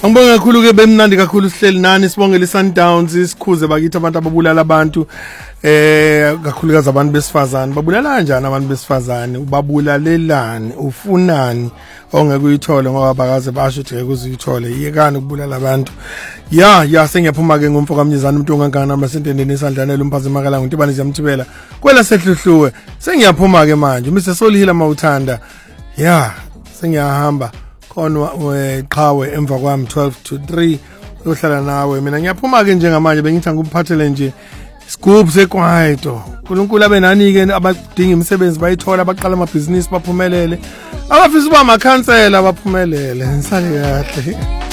Angibonge kakhulu ke bemnandi kakhulu sihleli nani sibongela iSundowns isikhuze bakithi abantu ababulala abantu kakhulukazi abantu besifazane babulala kanjani abantu besifazane ubabulalelani ufunani ongeke uyithole ngoba bakaze basho ukuthi ngeke uzuyithole yekani ukubulala abantu ya sengiyaphuma ke ngomfo kaMnyezana umuntu ongangana amasentendeni esandlanele umphathi emakala ngintibani ziyamthibela kwela sehluhluwe sengiyaphuma ke manje Mr Solihila mawuthanda sengiyahamba khona qhawe emva kwami 12 to 3 uyohlala nawe mina ngiyaphuma ke njengamanje bengithi ngikuphathele nje Scoop sekwaito uNkulunkulu abenani ke abadinga imisebenzi bayithola abaqala amabhizinisi baphumelele abafisa uba amakhansela baphumelele nisale kahle